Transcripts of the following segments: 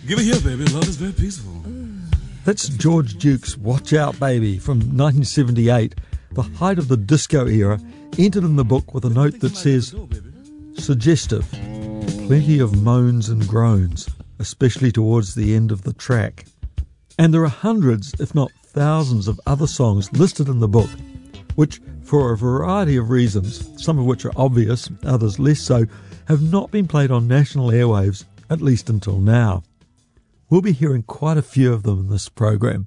Give it here, baby. Love is very peaceful. That's George Duke's Watch Out Baby from 1978, the height of the disco era, entered in the book with a note that says, suggestive, plenty of moans and groans, especially towards the end of the track. And there are hundreds, if not thousands, of other songs listed in the book, which, for a variety of reasons, some of which are obvious, others less so, have not been played on national airwaves, at least until now. We'll be hearing quite a few of them in this program.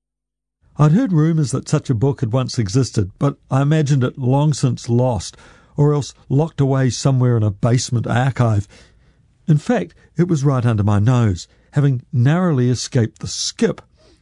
I'd heard rumours that such a book had once existed, but I imagined it long since lost, or else locked away somewhere in a basement archive. In fact, it was right under my nose, having narrowly escaped the skip.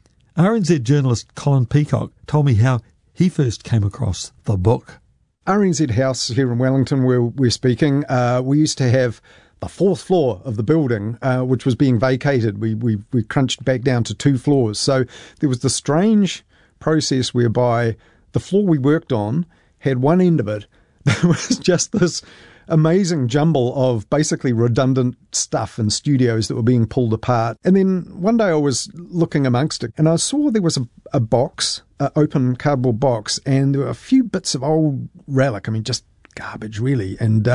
RNZ journalist Colin Peacock told me how he first came across the book. RNZ House here in Wellington, where we're speaking, we used to have the fourth floor of the building, which was being vacated. We crunched back down to 2 floors. So there was the strange process whereby the floor we worked on had one end of it that was just this amazing jumble of basically redundant stuff and studios that were being pulled apart. And then one day I was looking amongst it and I saw there was a box, an open cardboard box, and there were a few bits of old relic. I mean, just garbage really. And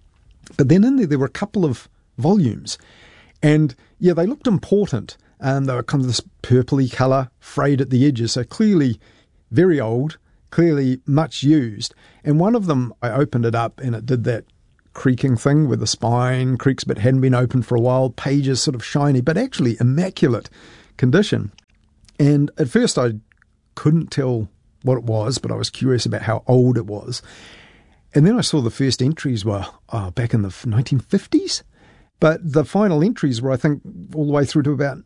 but then in there were a couple of volumes. And yeah, they looked important. They were kind of this purpley colour, frayed at the edges. So clearly very old, clearly much used. And one of them, I opened it up and it did that creaking thing where the spine creaks but hadn't been opened for a while. Pages sort of shiny, but actually immaculate condition. And at first I couldn't tell what it was, but I was curious about how old it was. And then I saw the first entries were back in the 1950s. But the final entries were, I think, all the way through to about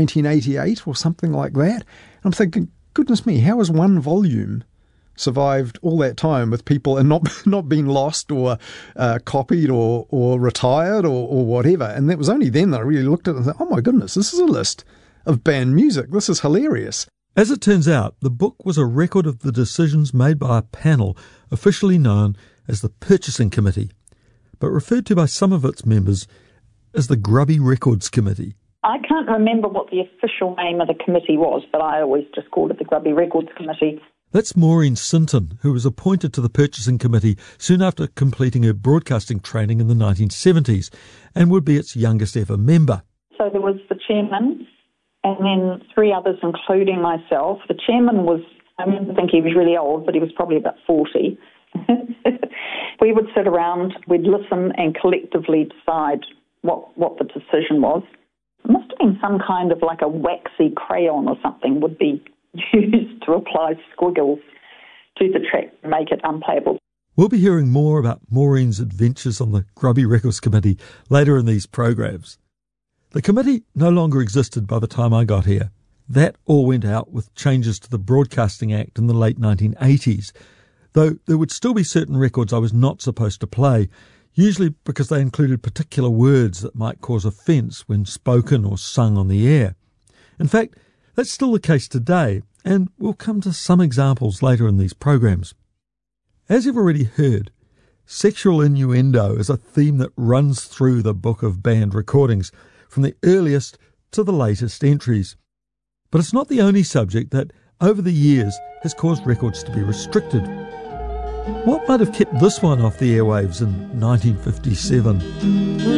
1988 or something like that. And I'm thinking, goodness me, how has one volume survived all that time with people and not been lost or copied or retired or whatever? And it was only then that I really looked at it and thought, oh my goodness, this is a list of banned music. This is hilarious. As it turns out, the book was a record of the decisions made by a panel officially known as the Purchasing Committee, but referred to by some of its members as the Grubby Records Committee. I can't remember what the official name of the committee was, but I always just called it the Grubby Records Committee. That's Maureen Sinton, who was appointed to the Purchasing Committee soon after completing her broadcasting training in the 1970s and would be its youngest ever member. So there was the chairman and then 3 others, including myself. The chairman was, I remember thinking he was really old, but he was probably about 40. We would sit around, we'd listen and collectively decide what the decision was. It must have been some kind of like a waxy crayon or something would be used to apply squiggles to the track and make it unplayable. We'll be hearing more about Maureen's adventures on the Grubby Records Committee later in these programs. The committee no longer existed by the time I got here. That all went out with changes to the Broadcasting Act in the late 1980s, though there would still be certain records I was not supposed to play, usually because they included particular words that might cause offence when spoken or sung on the air. In fact, that's still the case today, and we'll come to some examples later in these programs. As you've already heard, sexual innuendo is a theme that runs through the book of banned recordings, from the earliest to the latest entries. But it's not the only subject that, over the years, has caused records to be restricted. What might have kept this one off the airwaves in 1957?